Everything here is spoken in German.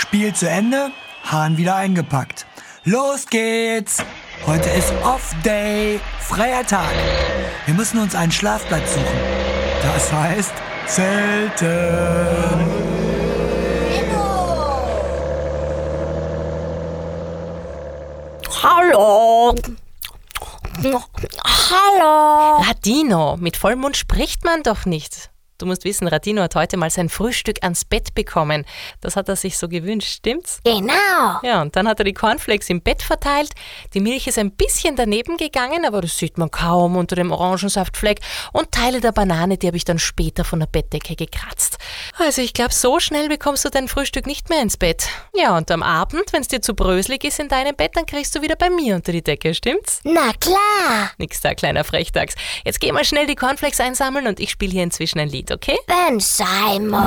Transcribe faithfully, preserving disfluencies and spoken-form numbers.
Spiel zu Ende, Hahn wieder eingepackt. Los geht's! Heute ist Off-Day, freier Tag. Wir müssen uns einen Schlafplatz suchen. Das heißt Zelten. Hallo. Hallo. Radino, mit Vollmond spricht man doch nicht. Du musst wissen, Radino hat heute mal sein Frühstück ans Bett bekommen. Das hat er sich so gewünscht, stimmt's? Genau. Ja, und dann hat er die Cornflakes im Bett verteilt. Die Milch ist ein bisschen daneben gegangen, aber das sieht man kaum unter dem Orangensaftfleck. Und Teile der Banane, die habe ich dann später von der Bettdecke gekratzt. Also ich glaube, so schnell bekommst du dein Frühstück nicht mehr ins Bett. Ja, und am Abend, wenn es dir zu bröselig ist in deinem Bett, dann kriegst du wieder bei mir unter die Decke, stimmt's? Na klar. Nix da, kleiner Frechdachs. Jetzt geh mal schnell die Cornflakes einsammeln und ich spiele hier inzwischen ein Lied, okay? Ben Simon.